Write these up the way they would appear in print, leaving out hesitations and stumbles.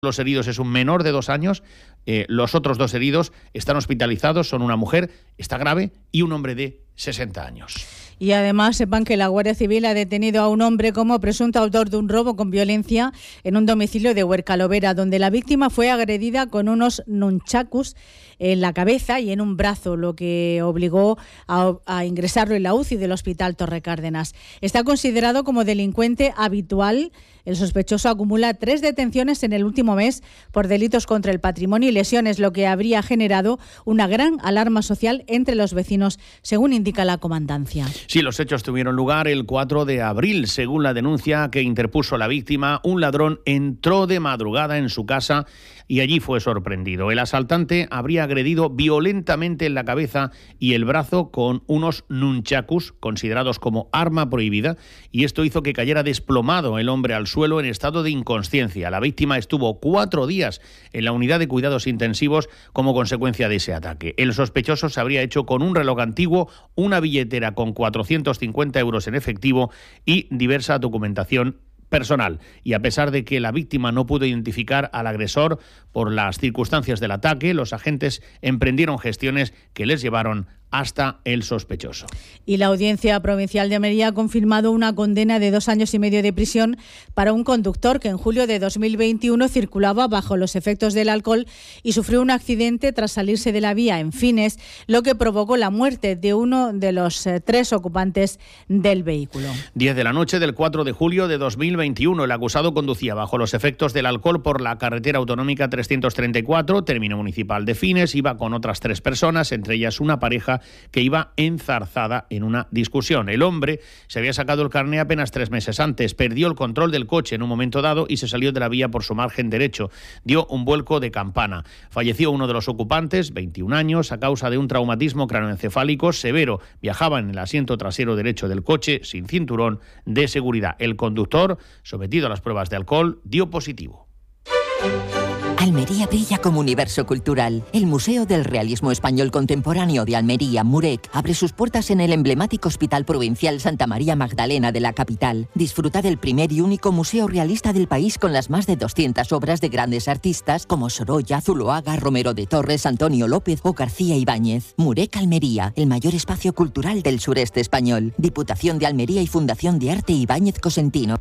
los heridos es un menor de 2 años. Los otros 2 heridos están hospitalizados, son una mujer, está grave, y un hombre de 60 años. Y además sepan que la Guardia Civil ha detenido a un hombre como presunto autor de un robo con violencia en un domicilio de Huercalovera, donde la víctima fue agredida con unos nunchakus en la cabeza y en un brazo, lo que obligó a ingresarlo en la UCI del Hospital Torre Cárdenas. Está considerado como delincuente habitual. El sospechoso acumula 3 detenciones en el último mes por delitos contra el patrimonio y lesiones, lo que habría generado una gran alarma social entre los vecinos, según indica la comandancia. Sí, los hechos tuvieron lugar el 4 de abril. Según la denuncia que interpuso la víctima, un ladrón entró de madrugada en su casa y allí fue sorprendido. El asaltante habría agredido violentamente en la cabeza y el brazo con unos nunchakus, considerados como arma prohibida, y esto hizo que cayera desplomado el hombre al suelo en estado de inconsciencia. La víctima estuvo 4 días en la unidad de cuidados intensivos como consecuencia de ese ataque. El sospechoso se habría hecho con un reloj antiguo, una billetera con 450 euros en efectivo y diversa documentación personal. Y a pesar de que la víctima no pudo identificar al agresor por las circunstancias del ataque, los agentes emprendieron gestiones que les llevaron hasta el sospechoso. Y la Audiencia Provincial de Almería ha confirmado una condena de 2 años y medio de prisión para un conductor que en julio de 2021 circulaba bajo los efectos del alcohol y sufrió un accidente tras salirse de la vía en Fines, lo que provocó la muerte de uno de los 3 ocupantes del vehículo. 10 de la noche del 4 de julio de 2021, el acusado conducía bajo los efectos del alcohol por la carretera autonómica 334, término municipal de Fines, iba con otras 3 personas, entre ellas una pareja que iba enzarzada en una discusión. El hombre se había sacado el carné apenas 3 meses antes, perdió el control del coche en un momento dado y se salió de la vía por su margen derecho. Dio un vuelco de campana. Falleció uno de los ocupantes, 21 años, a causa de un traumatismo craneoencefálico severo. Viajaba en el asiento trasero derecho del coche sin cinturón de seguridad. El conductor, sometido a las pruebas de alcohol, dio positivo. Almería brilla como universo cultural. El Museo del Realismo Español Contemporáneo de Almería, MUREC, abre sus puertas en el emblemático Hospital Provincial Santa María Magdalena de la capital. Disfruta del primer y único museo realista del país con las más de 200 obras de grandes artistas como Sorolla, Zuloaga, Romero de Torres, Antonio López o García Ibáñez. MUREC Almería, el mayor espacio cultural del sureste español. Diputación de Almería y Fundación de Arte Ibáñez Cosentino.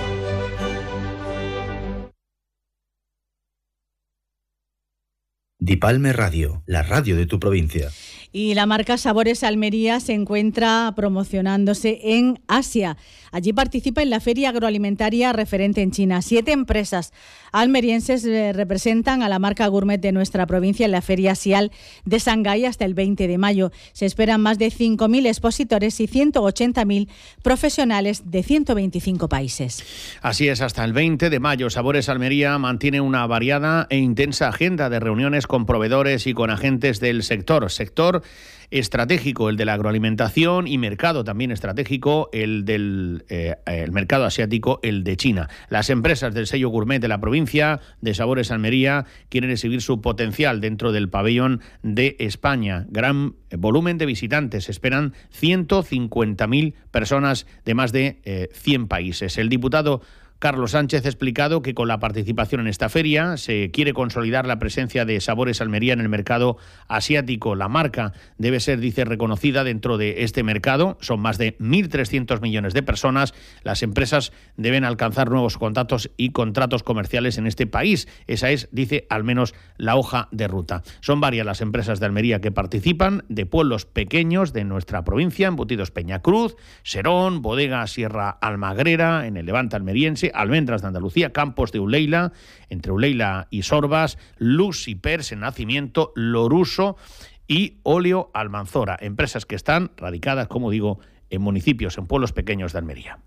Dipalme Radio, la radio de tu provincia. Y la marca Sabores Almería se encuentra promocionándose en Asia. Allí participa en la feria agroalimentaria referente en China. 7 empresas almerienses representan a la marca gourmet de nuestra provincia en la feria Sial de Shanghái hasta el 20 de mayo. Se esperan más de 5.000 expositores y 180.000 profesionales de 125 países. Así es, hasta el 20 de mayo Sabores Almería mantiene una variada e intensa agenda de reuniones con proveedores y con agentes del sector estratégico, el de la agroalimentación, y mercado también estratégico, el del el mercado asiático, el de China. Las empresas del sello gourmet de la provincia de Sabores Almería quieren exhibir su potencial dentro del pabellón de España. Gran volumen de visitantes, esperan 150.000 personas de más de 100 países. El diputado Carlos Sánchez ha explicado que con la participación en esta feria se quiere consolidar la presencia de Sabores Almería en el mercado asiático. La marca debe ser, dice, reconocida dentro de este mercado. Son más de 1.300 millones de personas. Las empresas deben alcanzar nuevos contactos y contratos comerciales en este país. Esa es, dice, al menos la hoja de ruta. Son varias las empresas de Almería que participan, de pueblos pequeños de nuestra provincia, Embutidos Peñacruz, Serón, Bodega Sierra Almagrera, en el Levante almeriense, Almendras de Andalucía, Campos de Uleila, entre Uleila y Sorbas, Lux y Pers en Nacimiento, Loruso y Óleo Almanzora, empresas que están radicadas, como digo, en municipios, en pueblos pequeños de Almería.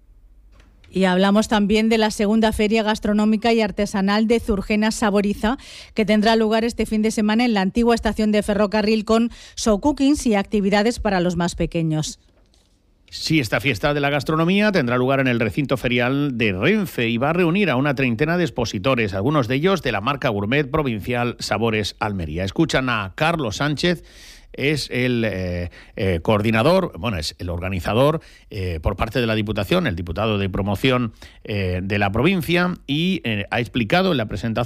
Y hablamos también de la segunda feria gastronómica y artesanal de Zurgena Saboriza, que tendrá lugar este fin de semana en la antigua estación de ferrocarril con show cookings y actividades para los más pequeños. Sí, esta fiesta de la gastronomía tendrá lugar en el recinto ferial de Renfe y va a reunir a una treintena de expositores, algunos de ellos de la marca gourmet provincial Sabores Almería. Escuchan a Carlos Sánchez, es el coordinador, es el organizador por parte de la Diputación, el diputado de promoción de la provincia, y ha explicado en la presentación